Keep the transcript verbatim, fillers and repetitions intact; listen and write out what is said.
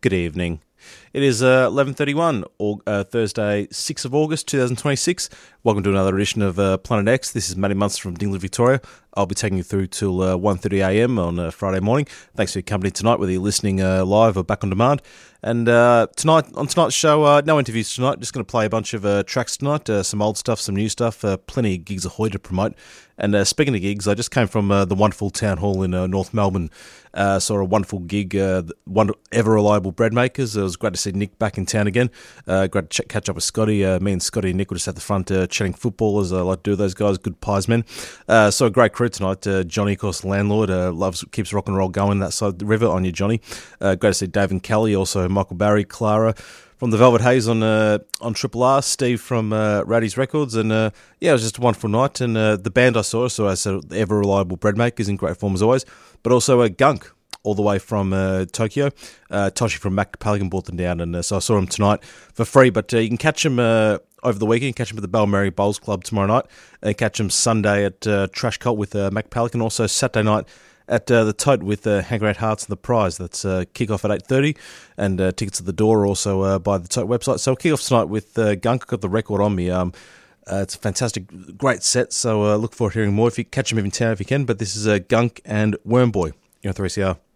Good evening. It is uh, eleven thirty-one, or, uh, Thursday, sixth of August, twenty twenty-six. Welcome to another edition of uh, Planet X. This is Matty Munster from Dingley, Victoria. I'll be taking you through till uh, one thirty a m on uh, Friday morning. Thanks for your company tonight, whether you're listening uh, live or back on demand. And uh, tonight, on tonight's show, uh, no interviews tonight. Just going to play a bunch of uh, tracks tonight, uh, some old stuff, some new stuff, uh, plenty of gigs ahoy to promote. And uh, speaking of gigs, I just came from uh, the wonderful town hall in uh, North Melbourne. Uh, saw a wonderful gig, uh, one ever reliable bread makers. It was great to see Nick back in town again. Uh, great to ch- catch up with Scotty. Uh, me and Scotty and Nick were just at the front uh, chatting football, as I like to do with those guys, good pies men. Uh, so a great crew tonight. Uh, Johnny, of course, landlord, uh, loves keeps rock and roll going that side of the river. On you, Johnny. Uh, great to see Dave and Kelly, also Michael Barry, Clara from the Velvet Haze on uh, on Triple R, Steve from uh, Rowdy's Records, and uh, yeah, it was just a wonderful night. And uh, the band I saw, so I said, the ever reliable bread makers in great form as always, but also a uh, Gunk, all the way from uh, Tokyo. Uh, Toshi from Mac Pelican brought them down, and uh, so I saw them tonight for free. But uh, you can catch them uh, over the weekend. Catch them at the Balmary Bowls Club tomorrow night, and catch them Sunday at uh, Trash Cult with uh, Mac Pelican. Also Saturday night at uh, the Tote with uh, Hangar Eight Hearts and the Prize. That's uh, kick-off at eight thirty, and uh, tickets at the door also uh, by the Tote website. So I'll kick off tonight with uh, Gunk. I've got the record on me. Um, uh, it's a fantastic, great set, so uh, look forward to hearing more if you catch them in town if you can. But this is uh, Gunk and Wormboy. You're on three C R.